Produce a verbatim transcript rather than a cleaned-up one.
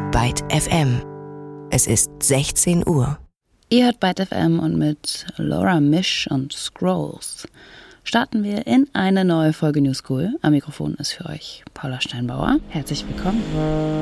Byte F M. Es ist sechzehn Uhr. Ihr hört Byte F M und mit Laura Misch und Scrolls starten wir in eine neue Folge New School. Am Mikrofon ist für euch Paula Steinbauer. Herzlich willkommen.